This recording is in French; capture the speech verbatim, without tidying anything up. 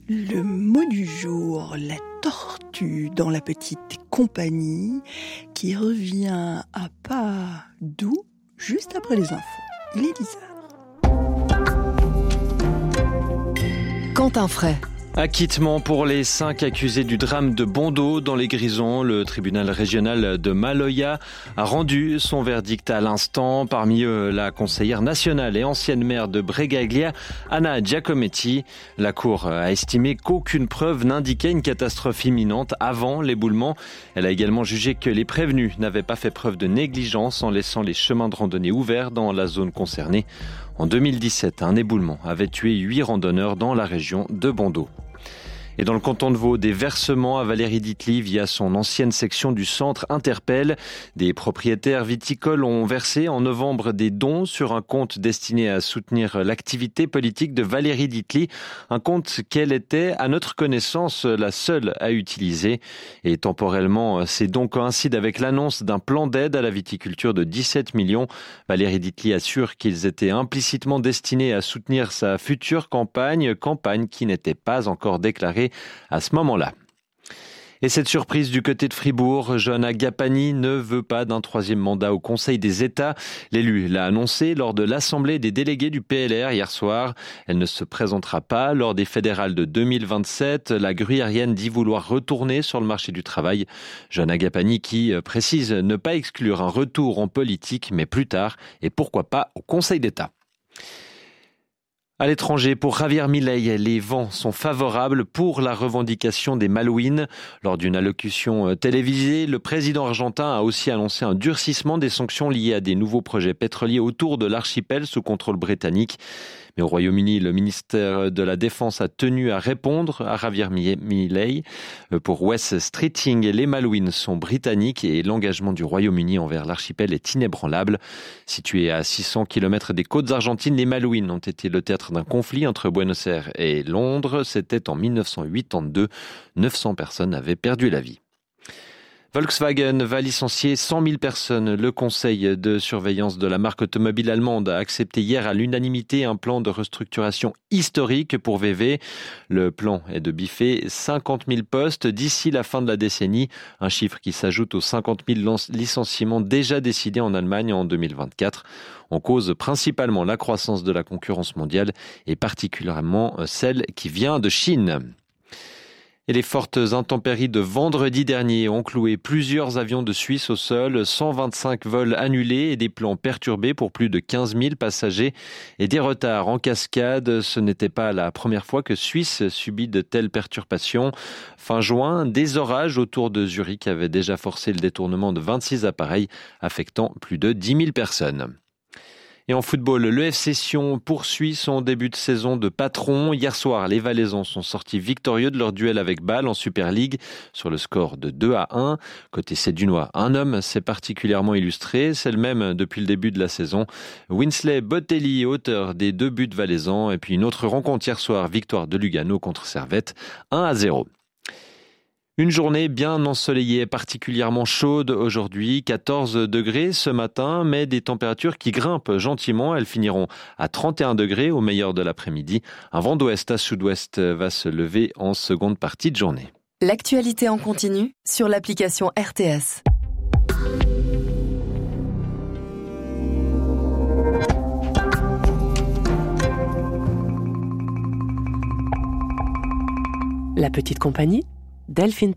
Le mot du jour, la tortue dans la petite compagnie qui revient à pas doux juste après les infos. Il est dix heures. Quentin Fray. Acquittement pour les cinq accusés du drame de Bondos dans les Grisons. Le tribunal régional de Maloya a rendu son verdict à l'instant. Parmi eux, la conseillère nationale et ancienne maire de Bregaglia, Anna Giacometti. La Cour a estimé qu'aucune preuve n'indiquait une catastrophe imminente avant l'éboulement. Elle a également jugé que les prévenus n'avaient pas fait preuve de négligence en laissant les chemins de randonnée ouverts dans la zone concernée. En deux mille dix-sept, un éboulement avait tué huit randonneurs dans la région de Bondos. Et dans le canton de Vaud, des versements à Valérie Ditli via son ancienne section du centre interpellent. Des propriétaires viticoles ont versé en novembre des dons sur un compte destiné à soutenir l'activité politique de Valérie Ditli. Un compte qu'elle était, à notre connaissance, la seule à utiliser. Et temporellement, ces dons coïncident avec l'annonce d'un plan d'aide à la viticulture de dix-sept millions. Valérie Ditli assure qu'ils étaient implicitement destinés à soutenir sa future campagne, campagne qui n'était pas encore déclarée à ce moment-là. Et cette surprise du côté de Fribourg, Johanna Gapani ne veut pas d'un troisième mandat au Conseil des États. L'élu l'a annoncé lors de l'Assemblée des délégués du P L R hier soir. Elle ne se présentera pas lors des fédérales de deux mille vingt-sept. La gruyérienne dit vouloir retourner sur le marché du travail. Johanna Gapani qui précise ne pas exclure un retour en politique, mais plus tard, et pourquoi pas au Conseil d'État. À l'étranger, pour Javier Milei, les vents sont favorables pour la revendication des Malouines. Lors d'une allocution télévisée, le président argentin a aussi annoncé un durcissement des sanctions liées à des nouveaux projets pétroliers autour de l'archipel sous contrôle britannique. Mais au Royaume-Uni, le ministère de la Défense a tenu à répondre à Javier Milei. Pour Wes Streeting, les Malouines sont britanniques et l'engagement du Royaume-Uni envers l'archipel est inébranlable. Situés à six cents kilomètres des côtes argentines, les Malouines ont été le théâtre d'un conflit entre Buenos Aires et Londres. C'était en mille neuf cent quatre-vingt-deux. neuf cents personnes avaient perdu la vie. Volkswagen va licencier cent mille personnes. Le conseil de surveillance de la marque automobile allemande a accepté hier à l'unanimité un plan de restructuration historique pour V W. Le plan est de biffer cinquante mille postes d'ici la fin de la décennie, un chiffre qui s'ajoute aux cinquante mille licenciements déjà décidés en Allemagne en deux mille vingt-quatre. On cause principalement la croissance de la concurrence mondiale et particulièrement celle qui vient de Chine. Et les fortes intempéries de vendredi dernier ont cloué plusieurs avions de Suisse au sol, cent vingt-cinq vols annulés et des plans perturbés pour plus de quinze mille passagers et des retards en cascade. Ce n'était pas la première fois que Suisse subit de telles perturbations. Fin juin, des orages autour de Zurich avaient déjà forcé le détournement de vingt-six appareils affectant plus de dix mille personnes. Et en football, le F C Sion poursuit son début de saison de patron. Hier soir, les Valaisans sont sortis victorieux de leur duel avec Bâle en Super League sur le score de deux à un. Côté Sédunois, un homme s'est particulièrement illustré, c'est le même depuis le début de la saison. Winsley Botelli, auteur des deux buts valaisans. Et puis une autre rencontre hier soir, victoire de Lugano contre Servette, un à zéro. Une journée bien ensoleillée, particulièrement chaude aujourd'hui, quatorze degrés ce matin, mais des températures qui grimpent gentiment. Elles finiront à trente et un degrés au meilleur de l'après-midi. Un vent d'ouest à sud-ouest va se lever en seconde partie de journée. L'actualité en continu sur l'application R T S. La petite compagnie, Delphine